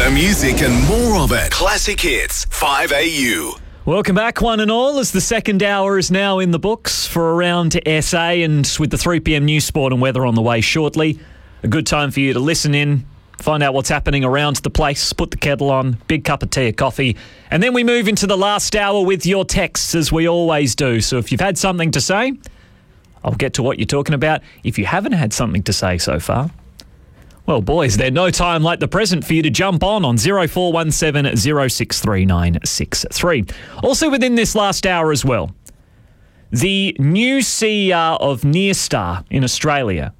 The music and more of it. Classic Hits 5AU. Welcome back, one and all, as the second hour is now in the books for Around SA, and with the 3pm news, sport and weather on the way shortly. A good time for you to listen in, find out what's happening around the place, put the kettle on, big cup of tea or coffee, and then we move into the last hour with your texts, as we always do. So if you've had something to say, I'll get to what you're talking about. If you haven't had something to say so far, well, boys, there's no time like the present for you to jump on 0417 063963. Also within this last hour as well, the new CEO of Nearstar in Australia.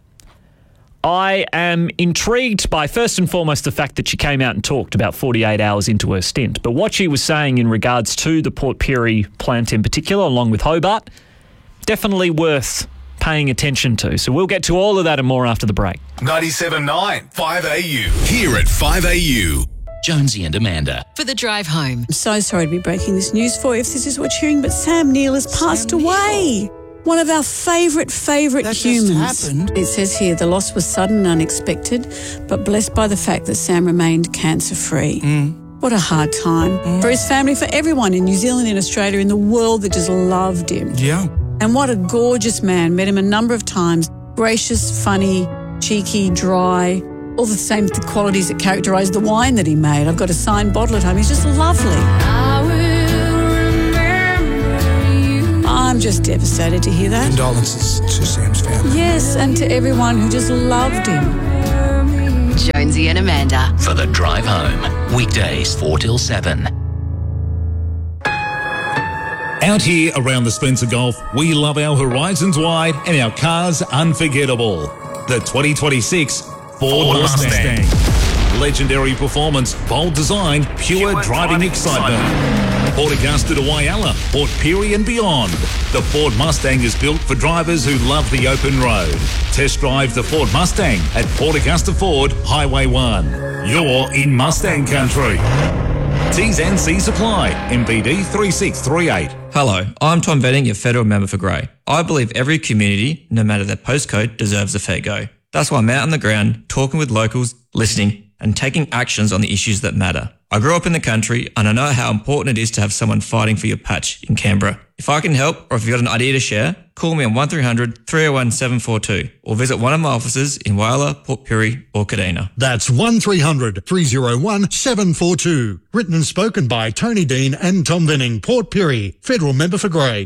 I am intrigued by, first and foremost, the fact that she came out and talked about 48 hours into her stint. But what she was saying in regards to the Port Pirie plant in particular, along with Hobart, definitely worth paying attention to. So we'll get to all of that and more after the break. 97.9 5AU. Here at 5AU. Jonesy and Amanda. For the drive home. I'm so sorry to be breaking this news for you if this is what you're hearing, but Sam Neill has passed away. One of our favourite that humans. Just happened. It says here, the loss was sudden and unexpected, but blessed by the fact that Sam remained cancer-free. What a hard time. For his family, for everyone in New Zealand, in Australia, in the world that just loved him. Yeah. And what a gorgeous man. Met him a number of times. Gracious, funny, cheeky, dry, all the same qualities that characterise the wine that he made. I've got a signed bottle at home. He's just lovely. I'm just devastated to hear that. Condolences to Sam's family. Yes, and to everyone who just loved him. Jonesy and Amanda. For the drive home. Weekdays 4 till 7. Out here around the Spencer Gulf, we love our horizons wide and our cars unforgettable. The 2026 Ford Mustang. Legendary performance, bold design, pure driving excitement. Port Augusta to Whyalla, Port Pirie and beyond. The Ford Mustang is built for drivers who love the open road. Test drive the Ford Mustang at Port Augusta Ford, Highway 1. You're in Mustang country. T's and C's apply. MBD 3638. Hello, I'm Tom Venning, your federal member for Grey. I believe every community, no matter their postcode, deserves a fair go. That's why I'm out on the ground, talking with locals, listening, and taking actions on the issues that matter. I grew up in the country, and I know how important it is to have someone fighting for your patch in Canberra. If I can help, or if you've got an idea to share, call me on 1300 301 742, or visit one of my offices in Whyalla, Port Pirie or Kadina. That's 1300 301 742. Written and spoken by Tony Dean and Tom Venning, Port Pirie, federal member for Grey.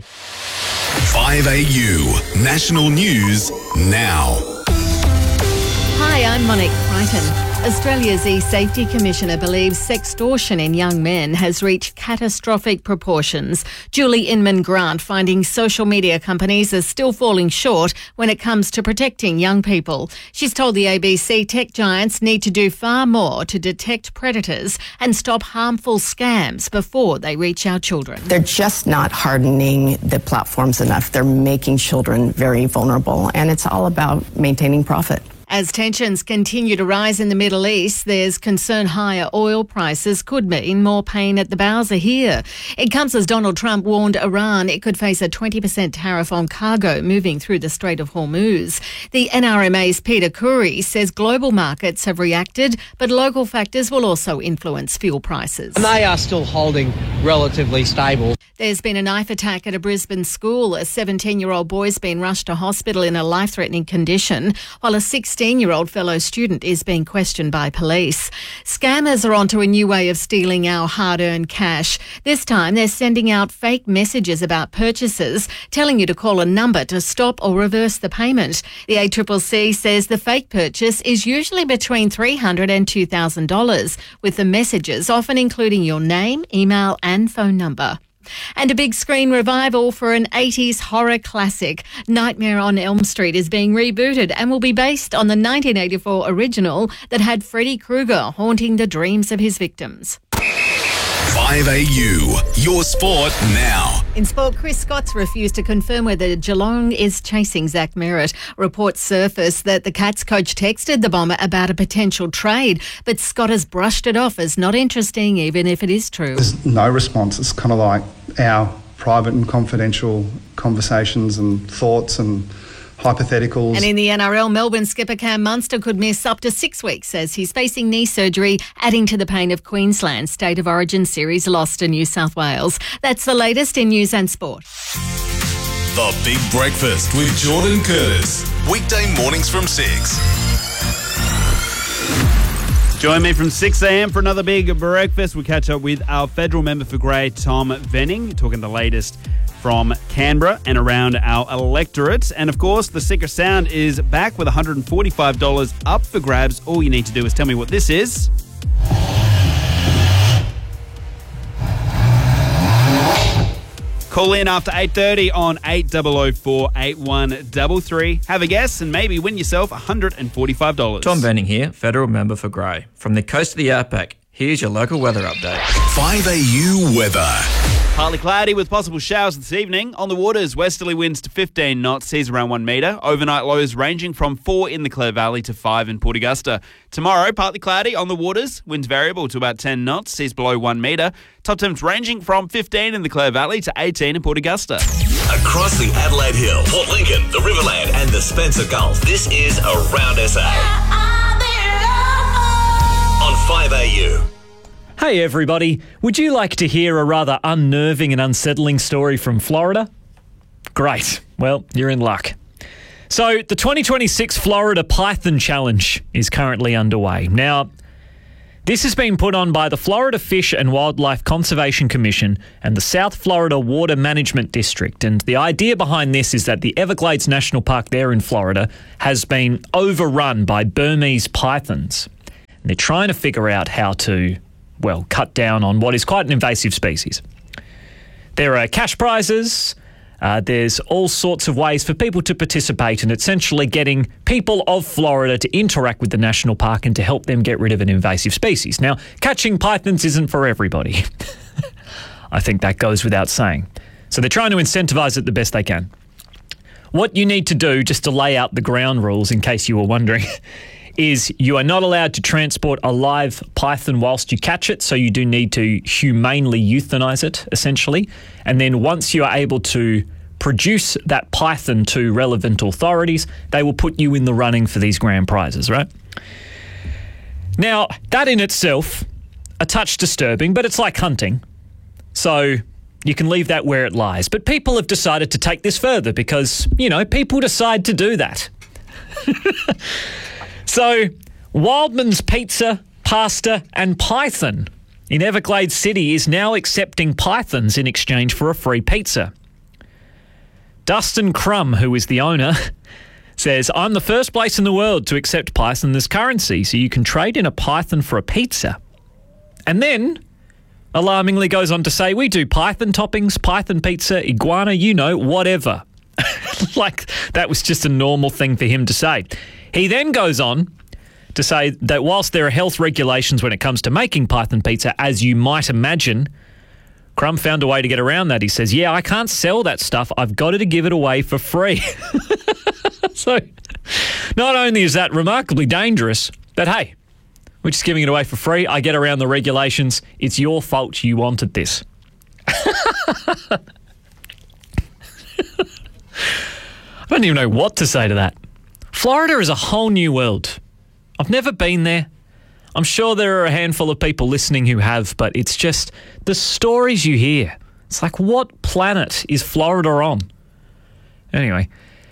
5AU. National News now. Hi, I'm Monique Crichton. Australia's E-Safety Commissioner believes sextortion in young men has reached catastrophic proportions. Julie Inman-Grant finding social media companies are still falling short when it comes to protecting young people. She's told the ABC tech giants need to do far more to detect predators and stop harmful scams before they reach our children. They're just not hardening the platforms enough. They're making children very vulnerable, and it's all about maintaining profit. As tensions continue to rise in the Middle East, there's concern higher oil prices could mean more pain at the bowser here. It comes as Donald Trump warned Iran it could face a 20% tariff on cargo moving through the Strait of Hormuz. The NRMA's Peter Khoury says global markets have reacted, but local factors will also influence fuel prices. And they are still holding relatively stable. There's been a knife attack at a Brisbane school. A 17-year-old boy's been rushed to hospital in a life-threatening condition, while a 16-year-old fellow student is being questioned by police. Scammers are onto a new way of stealing our hard-earned cash. This time they're sending out fake messages about purchases, telling you to call a number to stop or reverse the payment. The ACCC says the fake purchase is usually between $300 and $2,000, with the messages often including your name, email and phone number. And a big screen revival for an 80s horror classic. Nightmare on Elm Street is being rebooted and will be based on the 1984 original that had Freddy Krueger haunting the dreams of his victims. 5AU, your sport now. In sport, Chris Scott's refused to confirm whether Geelong is chasing Zach Merritt. Reports surfaced that the Cats coach texted the Bomber about a potential trade, but Scott has brushed it off as not interesting, even if it is true. There's no response. It's kind of like our private and confidential conversations and thoughts and hypotheticals. And in the NRL, Melbourne skipper Cam Munster could miss up to 6 weeks as he's facing knee surgery, adding to the pain of Queensland's State of Origin series lost to New South Wales. That's the latest in news and sport. The Big Breakfast with Jordan Curtis. Weekday mornings from 6. Join me from 6 a.m. for another Big Breakfast. We'll catch up with our federal member for Grey, Tom Venning, talking the latest from Canberra and around our electorate. And of course, the Secret Sound is back with $145 up for grabs. All you need to do is tell me what this is. Call in after 8:30 on 8004 8133. Have a guess and maybe win yourself $145. Tom Venning here, federal member for Grey. From the coast of the Outback, here's your local weather update. 5AU weather. Partly cloudy with possible showers this evening. On the waters, westerly winds to 15 knots, seas around 1 metre. Overnight lows ranging from 4 in the Clare Valley to 5 in Port Augusta. Tomorrow, partly cloudy on the waters, winds variable to about 10 knots, seas below 1 metre. Top temps ranging from 15 in the Clare Valley to 18 in Port Augusta. Across the Adelaide Hills, Port Lincoln, the Riverland and the Spencer Gulf, this is Around SA. On 5AU. Hey everybody, would you like to hear a rather unnerving and unsettling story from Florida? Great, well, you're in luck. So, the 2026 Florida Python Challenge is currently underway. Now, this has been put on by the Florida Fish and Wildlife Conservation Commission and the South Florida Water Management District. And the idea behind this is that the Everglades National Park there in Florida has been overrun by Burmese pythons. And they're trying to figure out how to cut down on what is quite an invasive species. There are cash prizes. There's all sorts of ways for people to participate in essentially getting people of Florida to interact with the national park and to help them get rid of an invasive species. Now, catching pythons isn't for everybody. I think that goes without saying. So they're trying to incentivise it the best they can. What you need to do, just to lay out the ground rules in case you were wondering, is you are not allowed to transport a live python whilst you catch it, so you do need to humanely euthanize it, essentially. And then once you are able to produce that python to relevant authorities, they will put you in the running for these grand prizes, right? Now, that in itself, a touch disturbing, but it's like hunting. So you can leave that where it lies. But people have decided to take this further because, people decide to do that. So, Wildman's Pizza, Pasta and Python in Everglades City is now accepting pythons in exchange for a free pizza. Dustin Crum, who is the owner, says, "I'm the first place in the world to accept python as currency, so you can trade in a python for a pizza." And then, alarmingly goes on to say, "We do python toppings, python pizza, iguana, whatever." Like that was just a normal thing for him to say. He then goes on to say that whilst there are health regulations when it comes to making python pizza, as you might imagine, Crum found a way to get around that. He says, "Yeah, I can't sell that stuff. I've got to give it away for free." So not only is that remarkably dangerous, but hey, we're just giving it away for free. I get around the regulations. It's your fault you wanted this. I don't even know what to say to that. Florida is a whole new world. I've never been there. I'm sure there are a handful of people listening who have, but it's just the stories you hear. It's like, what planet is Florida on? Anyway,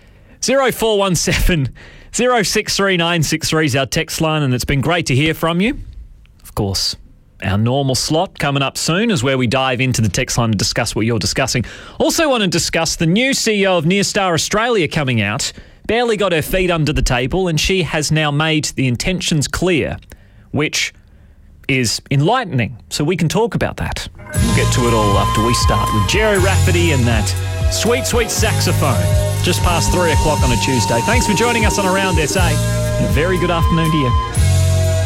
0417 063 963 is our text line, and it's been great to hear from you. Of course, our normal slot coming up soon is where we dive into the text line to discuss what you're discussing. Also want to discuss the new CEO of Nearstar Australia coming out. Barely got her feet under the table, and she has now made the intentions clear, which is enlightening. So we can talk about that. We'll get to it all after we start with Jerry Rafferty and that sweet, sweet saxophone. Just past 3 o'clock on a Tuesday. Thanks for joining us on Around SA, and a very good afternoon to you.